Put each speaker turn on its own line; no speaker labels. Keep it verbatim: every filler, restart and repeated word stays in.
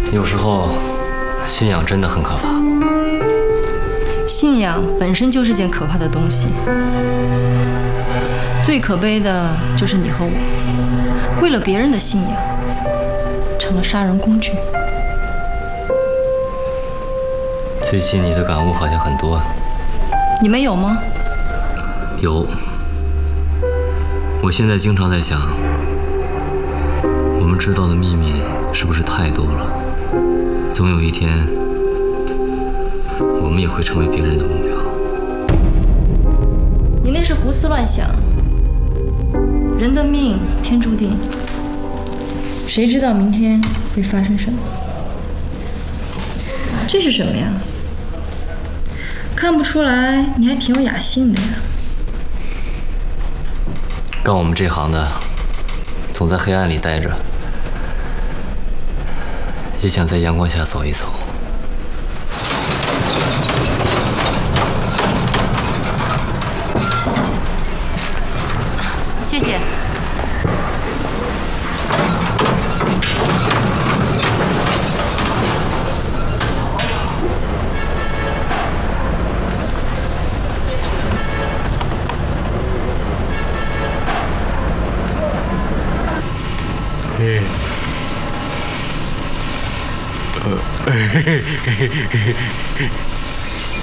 有时候，信仰真的很可怕。
信仰本身就是件可怕的东西。最可悲的就是你和我，为了别人的信仰，成了杀人工具。
最近你的感悟好像很多。
你们有吗？
有。我现在经常在想，我们知道的秘密是不是太多了？总有一天，我们也会成为别人的目标。
你那是胡思乱想。人的命天注定，谁知道明天会发生什么？这是什么呀？看不出来，你还挺有雅兴的呀。
干我们这行的，总在黑暗里待着，也想在阳光下走一走。
谢谢。
嘿，呃，嘿嘿嘿嘿嘿嘿。